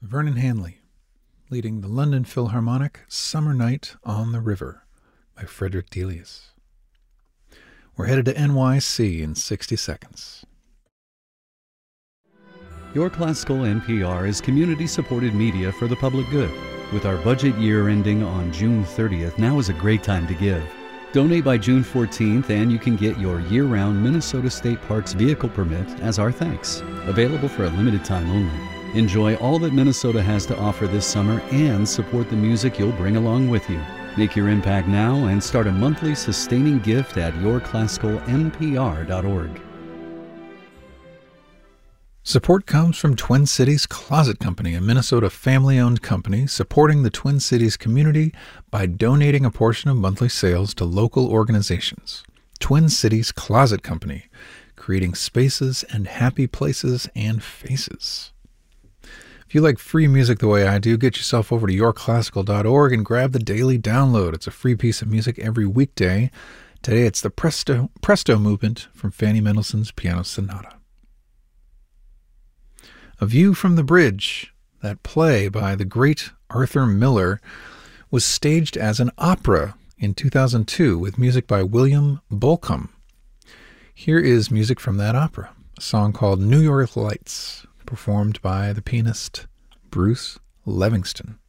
Vernon Hanley, leading the London Philharmonic Summer Night on the River by Frederick Delius. We're headed to NYC in 60 seconds. Your Classical NPR is community-supported media for the public good. With our budget year ending on June 30th, now is a great time to give. Donate by June 14th and you can get your year-round Minnesota State Parks vehicle permit as our thanks. Available for a limited time only. Enjoy all that Minnesota has to offer this summer and support the music you'll bring along with you. Make your impact now and start a monthly sustaining gift at yourclassicalnpr.org. Support comes from Twin Cities Closet Company, a Minnesota family-owned company supporting the Twin Cities community by donating a portion of monthly sales to local organizations. Twin Cities Closet Company, creating spaces and happy places and faces. If you like free music the way I do, get yourself over to yourclassical.org and grab the daily download. It's a free piece of music every weekday. Today it's the Presto Movement from Fanny Mendelssohn's Piano Sonata. A View from the Bridge, that play by the great Arthur Miller, was staged as an opera in 2002 with music by William Bolcom. Here is music from that opera, a song called New York Lights, performed by the pianist Bruce Levingston.